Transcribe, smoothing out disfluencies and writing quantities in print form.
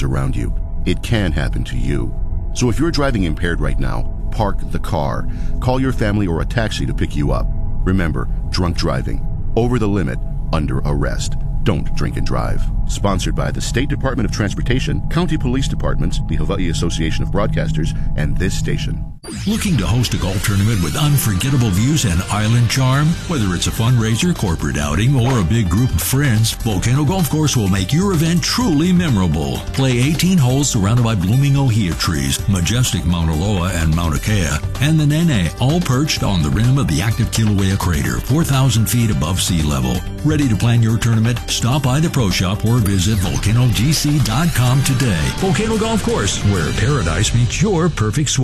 around you. It can happen to you. So if you're driving impaired right now, park the car. Call your family or a taxi to pick you up. Remember, drunk driving, over the limit, under arrest. Don't drink and drive. Sponsored by the State Department of Transportation, County Police Departments, the Hawaii Association of Broadcasters, and this station. Looking to host a golf tournament with unforgettable views and island charm? Whether it's a fundraiser, corporate outing, or a big group of friends, Volcano Golf Course will make your event truly memorable. Play 18 holes surrounded by blooming ohia trees, majestic Mauna Loa and Mauna Kea, and the Nene, all perched on the rim of the active Kilauea crater, 4,000 feet above sea level. Ready to plan your tournament? Stop by the Pro Shop or visit volcanogc.com today. Volcano Golf Course, where paradise meets your perfect swing.